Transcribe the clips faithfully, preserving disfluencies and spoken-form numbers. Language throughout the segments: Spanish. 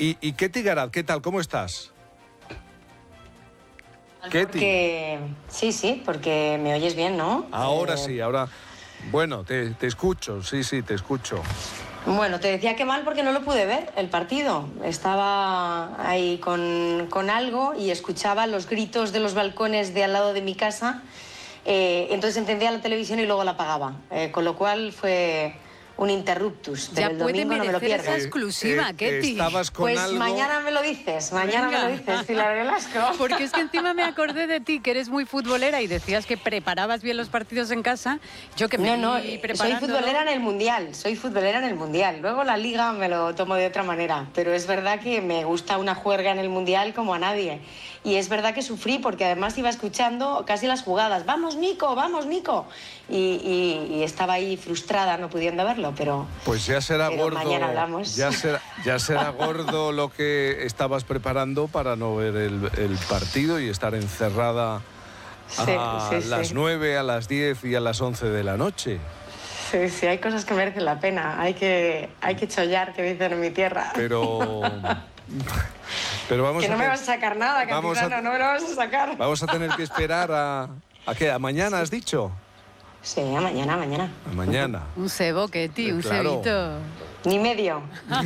Y, y Ketty Garat, ¿qué tal? ¿Cómo estás? Ketty. Porque... Sí, sí, porque me oyes bien, ¿no? Ahora Eh, sí, ahora... Bueno, te, te escucho, sí, sí, te escucho. Bueno, te decía que mal porque no lo pude ver, el partido. Estaba ahí con, con algo y escuchaba los gritos de los balcones de al lado de mi casa. Eh, entonces encendía la televisión y luego la apagaba. Eh, con lo cual fue un interruptus. Pero Ya el puede domingo no me lo merecer esa pierdas. exclusiva, Eh, Ketty. Estabas con Pues algo... mañana me lo dices, mañana Venga. me lo dices, Pilar Velasco. Porque es que encima me acordé de ti, que eres muy futbolera y decías que preparabas bien los partidos en casa. Yo que me No, no, vi soy preparándolo. futbolera en el Mundial, soy futbolera en el Mundial. Luego la Liga me lo tomo de otra manera, pero es verdad que me gusta una juerga en el Mundial como a nadie. Y es verdad que sufrí porque además iba escuchando casi las jugadas. ¡Vamos, Nico! ¡Vamos, Nico! Y, y, y estaba ahí frustrada no pudiendo verlo, pero... Pues ya será pero gordo. mañana hablamos. Ya será, ya será gordo lo que estabas preparando para no ver el, el partido y estar encerrada Sí, a sí, sí. las nueve, a las diez y a las once de la noche. Sí, sí, hay cosas que merecen la pena. Hay que, hay que chollar, que dicen en mi tierra. Pero... Pero vamos que no a me te- vas a sacar nada, vamos a- capitano, no me lo vas a sacar. Vamos a tener que esperar a... ¿A qué? ¿A mañana has dicho? Sí, a mañana, a mañana. A mañana. Un cebo, Ketty, un Claro. cebito. Ni medio.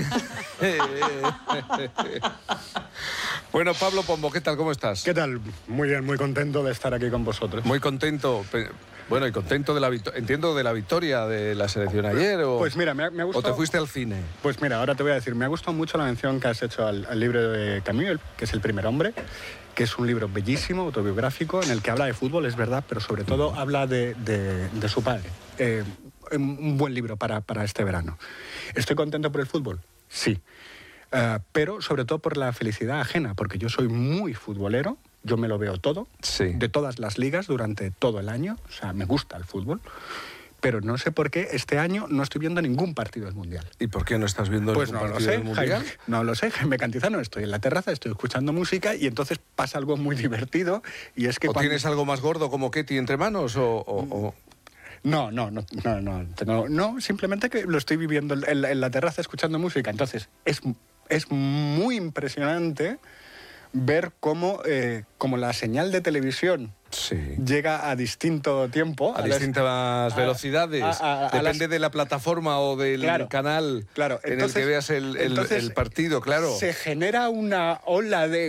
Bueno, Pablo Pombo, ¿qué tal? ¿Cómo estás? ¿Qué tal? Muy bien, muy contento de estar aquí con vosotros. Muy contento. Pe- Bueno, y contento de la victoria. Entiendo de la victoria de la selección ayer. O, Pues mira, me ha, me ha ¿O gustado... te fuiste al cine? Pues mira, ahora te voy a decir, me ha gustado mucho la mención que has hecho al, al libro de Camus, el- que es El primer hombre, que es un libro bellísimo, autobiográfico, en el que habla de fútbol, es verdad, pero sobre todo habla de, de- de su padre. Eh, un buen libro para, para este verano. ¿Estoy contento por el fútbol? Sí. Eh, pero sobre todo por la felicidad ajena, porque yo soy muy futbolero, yo me lo veo todo, Sí. de todas las ligas durante todo el año, o sea, me gusta el fútbol, pero no sé por qué este año no estoy viendo ningún partido del Mundial. ¿Y por qué no estás viendo Pues ningún no lo partido sé, del Mundial? Jaime, no lo sé, Jaime Cantizano, estoy en la terraza, estoy escuchando música y entonces pasa algo muy divertido y es que ¿O cuando... tienes algo más gordo como Ketty entre manos? O, o- o- No, no, no, no, no, tengo- no, simplemente que lo estoy viviendo en, en la- en la terraza escuchando música. Entonces, es, es muy impresionante ver cómo, eh, cómo la señal de televisión Sí. llega a distinto tiempo. A las- distintas a- velocidades. a- a- a Depende las- de la plataforma o del Claro, canal claro, en entonces- el que veas el, el- entonces el partido, claro. Se genera una ola de...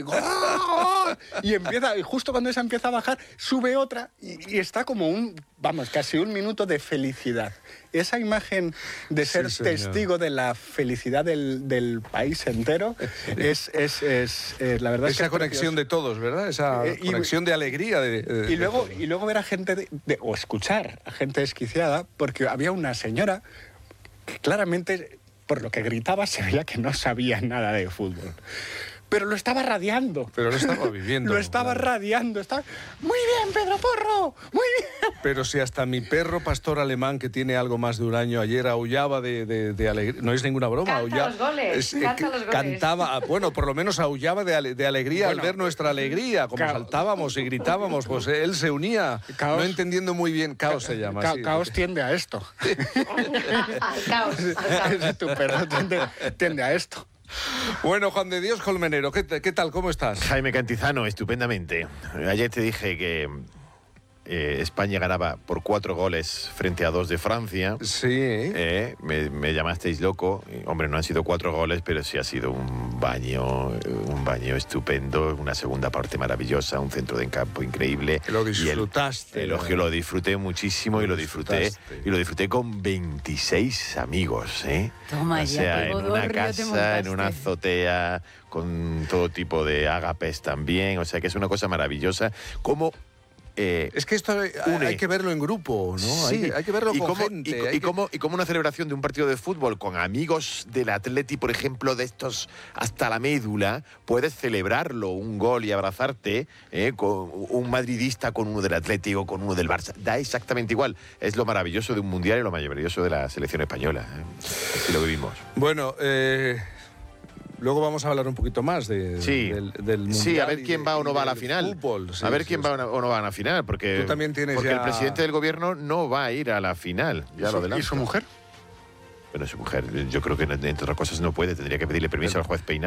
y empieza, y justo cuando esa empieza a bajar, sube otra y, y está como un, vamos, casi un minuto de felicidad. Esa imagen de ser Sí, señor. testigo de la felicidad del, del país entero es, es, es, eh, la verdad es que Esa es conexión precioso. de todos, ¿verdad? Esa Eh, y- conexión de alegría. De, de- Y de luego, todos. y luego ver a gente, de- de- o escuchar a gente desquiciada, porque había una señora que claramente, por lo que gritaba, se veía que no sabía nada de fútbol. Pero lo estaba radiando. Pero lo estaba viviendo. Lo estaba claro. radiando. Estaba... Muy bien, Pedro Porro, muy bien. Pero si hasta mi perro pastor alemán, que tiene algo más de un año, ayer aullaba de, de, de alegría. No es ninguna broma. Canta aullaba, los goles, canta que- los goles. Cantaba, bueno, por lo menos aullaba de, ale- de alegría Bueno, al ver nuestra alegría. Como ca- saltábamos y gritábamos, pues él se unía, Caos- no entendiendo muy bien. Caos se llama. Ca- sí. caos tiende a esto. Al caos, al caos. Tu perro tiende, tiende a esto. Bueno, Juan de Dios Colmenero, ¿qué, te- qué tal? ¿Cómo estás? Jaime Cantizano, estupendamente. Ayer te dije que eh, España ganaba por cuatro goles frente a dos de Francia. Sí. Eh, me, me llamasteis loco. Y, hombre, no han sido cuatro goles, pero sí ha sido un baño, un baño estupendo, una segunda parte maravillosa, un centro de campo increíble. Lo Y el- disfrutaste. el elogio lo disfruté muchísimo Lo y lo disfruté disfrutaste. y lo disfruté con veintiséis amigos, ¿eh? Toma o ya, sea, qué en una bodorrio te casa, en montaste. una azotea, con todo tipo de ágapes también, o sea que es una cosa maravillosa. Como eh, Es que esto hay, Une. hay que verlo en grupo, ¿no? Sí, Hay, que, hay que verlo y con como, gente. Y, hay y que- como, y como una celebración de un partido de fútbol con amigos del Atleti, por ejemplo, de estos hasta la médula, puedes celebrarlo, un gol y abrazarte, ¿eh? Con un madridista con uno del Atlético, con uno del Barça. Da exactamente igual. Es lo maravilloso de un mundial y lo maravilloso de la selección española. ¿eh? Así lo vivimos. Bueno, eh, luego vamos a hablar un poquito más de, Sí. del, del mundial. Sí, a ver y quién de- va o y no va a la del final. fútbol. Sí, a ver sí, quién sí. va o no- o no va a la final, porque, Tú también tienes porque ya- el presidente del gobierno no va a ir a la final. Ya lo ¿Y adelanto. su mujer? Bueno, su mujer, yo creo que entre otras cosas no puede, tendría que pedirle permiso al juez Peinado.